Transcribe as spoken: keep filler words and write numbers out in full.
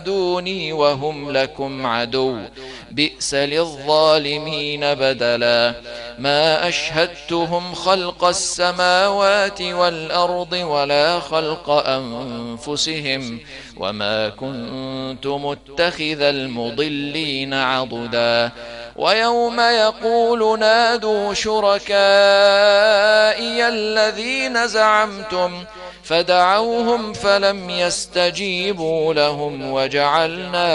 دوني وهم لكم عدو بئس للظالمين بدلا ما أشهدتهم خلق السماوات والأرض ولا خلق أنفسهم وما كنت متخذ المضلين عضدا ويوم يقول نادوا شركائي الذين زعمتم فدعوهم فلم يستجيبوا لهم وجعلنا